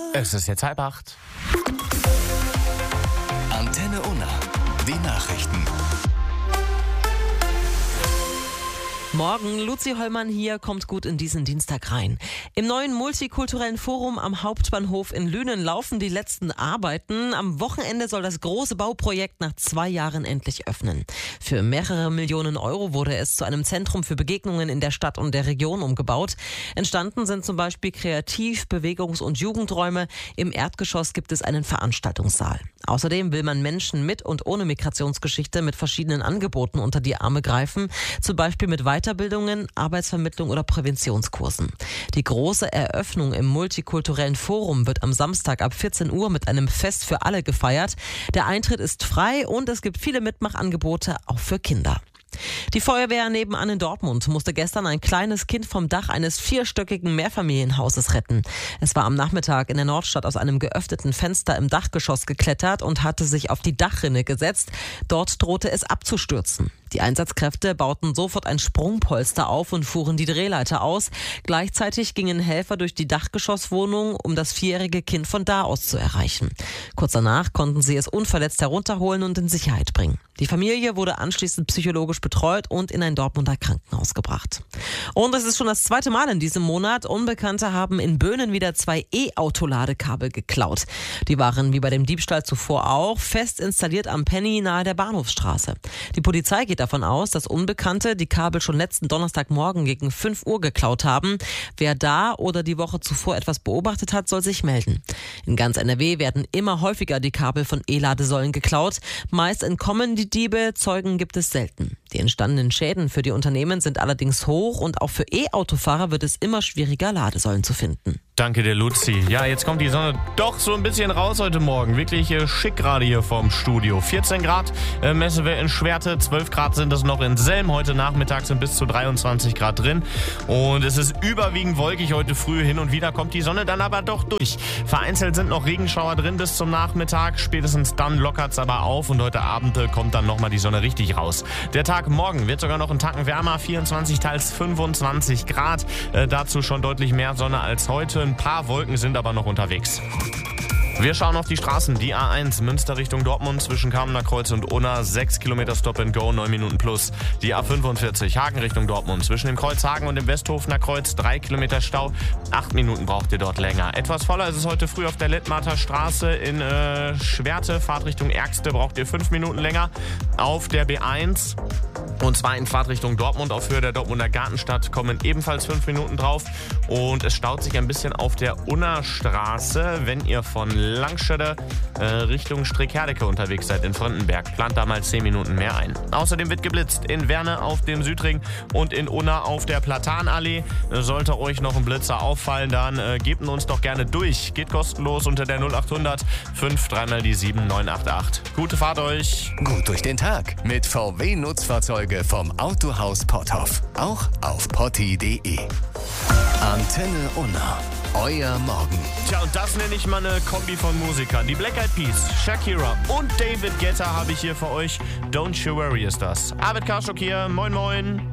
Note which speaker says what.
Speaker 1: Es ist jetzt 7:30.
Speaker 2: Antenne Unna. Die Nachrichten.
Speaker 3: Morgen, Luzi Hollmann hier, kommt gut in diesen Dienstag rein. Im neuen multikulturellen Forum am Hauptbahnhof in Lünen laufen die letzten Arbeiten. Am Wochenende soll das große Bauprojekt nach 2 Jahren endlich öffnen. Für mehrere Millionen Euro wurde es zu einem Zentrum für Begegnungen in der Stadt und der Region umgebaut. Entstanden sind zum Beispiel Kreativ-, Bewegungs- und Jugendräume. Im Erdgeschoss gibt es einen Veranstaltungssaal. Außerdem will man Menschen mit und ohne Migrationsgeschichte mit verschiedenen Angeboten unter die Arme greifen, zum Beispiel mit Weiterbildungen, Arbeitsvermittlung oder Präventionskursen. Die große Eröffnung im multikulturellen Forum wird am Samstag ab 14 Uhr mit einem Fest für alle gefeiert. Der Eintritt ist frei und es gibt viele Mitmachangebote, auch für Kinder. Die Feuerwehr nebenan in Dortmund musste gestern ein kleines Kind vom Dach eines 4-stöckigen Mehrfamilienhauses retten. Es war am Nachmittag in der Nordstadt aus einem geöffneten Fenster im Dachgeschoss geklettert und hatte sich auf die Dachrinne gesetzt. Dort drohte es abzustürzen. Die Einsatzkräfte bauten sofort ein Sprungpolster auf und fuhren die Drehleiter aus. Gleichzeitig gingen Helfer durch die Dachgeschosswohnung, um das 4-jährige Kind von da aus zu erreichen. Kurz danach konnten sie es unverletzt herunterholen und in Sicherheit bringen. Die Familie wurde anschließend psychologisch betreut und in ein Dortmunder Krankenhaus gebracht. Und es ist schon das 2. Mal in diesem Monat. Unbekannte haben in Böhnen wieder 2 E-Auto-Ladekabel geklaut. Die waren wie bei dem Diebstahl zuvor auch fest installiert am Penny nahe der Bahnhofsstraße. Die Polizei geht davon aus, dass Unbekannte die Kabel schon letzten Donnerstagmorgen gegen 5 Uhr geklaut haben. Wer da oder die Woche zuvor etwas beobachtet hat, soll sich melden. In ganz NRW werden immer häufiger die Kabel von E-Ladesäulen geklaut. Meist entkommen die Diebe, Zeugen gibt es selten. Die entstandenen Schäden für die Unternehmen sind allerdings hoch und auch für E-Autofahrer wird es immer schwieriger, Ladesäulen zu finden.
Speaker 1: Danke dir, Luzi. Ja, jetzt kommt die Sonne doch so ein bisschen raus heute Morgen. Wirklich schick gerade hier vorm Studio. 14 Grad messen wir in Schwerte, 12 Grad sind es noch in Selm. Heute Nachmittag sind bis zu 23 Grad drin. Und es ist überwiegend wolkig heute früh. Hin und wieder kommt die Sonne dann aber doch durch. Vereinzelt sind noch Regenschauer drin bis zum Nachmittag. Spätestens dann lockert es aber auf und heute Abend kommt dann nochmal die Sonne richtig raus. Der Tag morgen wird sogar noch einen Tacken wärmer. 24 teils 25 Grad. Dazu schon deutlich mehr Sonne als heute. Ein paar Wolken sind aber noch unterwegs. Wir schauen auf die Straßen. Die A1 Münster Richtung Dortmund zwischen Kamener Kreuz und Unna 6 Kilometer Stop and Go, 9 Minuten plus. Die A45 Hagen Richtung Dortmund zwischen dem Kreuz Hagen und dem Westhofener Kreuz 3 Kilometer Stau. 8 Minuten braucht ihr dort länger. Etwas voller ist es heute früh auf der Lettmarter Straße in Schwerte. Fahrt Richtung Ergste braucht ihr 5 Minuten länger. Auf der B1 und zwar in Fahrtrichtung Dortmund auf Höhe der Dortmunder Gartenstadt kommen ebenfalls 5 Minuten drauf. Und es staut sich ein bisschen auf der Unna-Straße, wenn ihr von Langschödde Richtung Strick-Herdecke unterwegs seid in Frontenberg. Plant da mal 10 Minuten mehr ein. Außerdem wird geblitzt in Werne auf dem Südring und in Unna auf der Platanallee. Sollte euch noch ein Blitzer auffallen, dann gebt uns doch gerne durch. Geht kostenlos unter der 0800 5 3 mal die 7988. Gute Fahrt euch.
Speaker 2: Gut durch den Tag mit VW-Nutzfahrzeuge vom Autohaus Potthoff. Auch auf potti.de. Antenne Unna. Euer Morgen.
Speaker 1: Tja, und das nenne ich mal eine Kombi von Musikern. Die Black Eyed Peas, Shakira und David Guetta habe ich hier für euch. Don't You Worry ist das. Arvid Karschuk hier. Moin, moin.